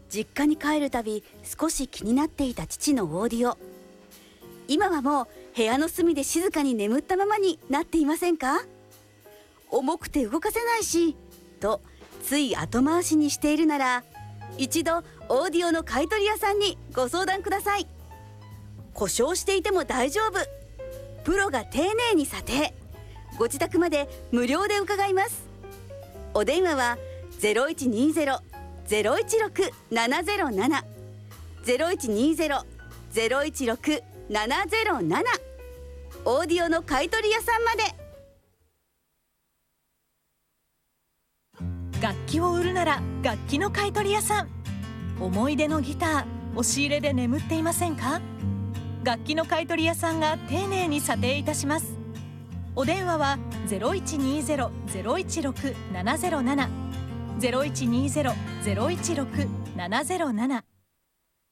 実家に帰るたび少し気になっていた父のオーディオ。今はもう部屋の隅で静かに眠ったままになっていませんか？重くて動かせないしとつい後回しにしているなら、一度オーディオの買い取り屋さんにご相談ください。故障していても大丈夫、プロが丁寧に査定、ご自宅まで無料で伺います。お電話は 0120-016-707 0120-016-707 オーディオの買い取り屋さんまで。 楽器を売るなら楽器の買い取り屋さん。思い出のギター、押し入れで眠っていませんか？楽器の買い取り屋さんが丁寧に査定いたします。お電話は 0120-016-707 0120-016-707